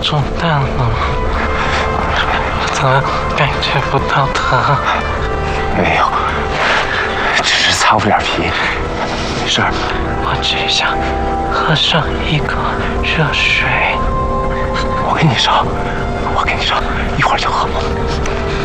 中弹了，我怎么感觉不到疼？ 没有，只是擦破点皮，没事儿。 我只想喝上一口热水。 我给你烧，一会儿就好了。